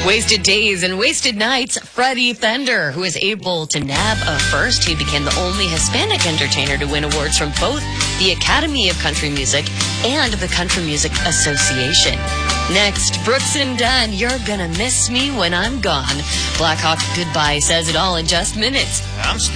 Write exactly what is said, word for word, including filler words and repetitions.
Wasted Days and Wasted Nights, Freddie Fender, who was able to nab a first. He became the only Hispanic entertainer to win awards from both the Academy of Country Music and the Country Music Association. Next, Brooks and Dunn, You're Gonna Miss Me When I'm Gone. Blackhawk Goodbye says it all in just minutes. I'm Steve.